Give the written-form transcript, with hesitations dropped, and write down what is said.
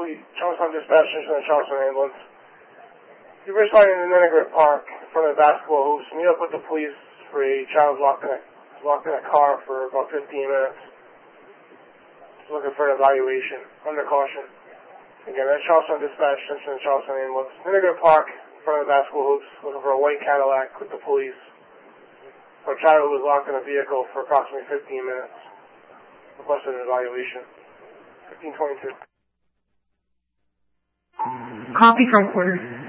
Charlestown Dispatch Station and Charlestown Ambulance. You were responding in Nenegrit Park in front of the basketball hoops. Meet up with the police for a child locked in a car for about 15 minutes. Just looking for an evaluation. Under caution. Again, that's Charlestown Dispatch Station and Charlestown Ambulance. Nenegrit Park in front of the basketball hoops. Looking for a white Cadillac with the police for a child who was locked in a vehicle for approximately 15 minutes. Requested an evaluation. 1522. Copy from quarters.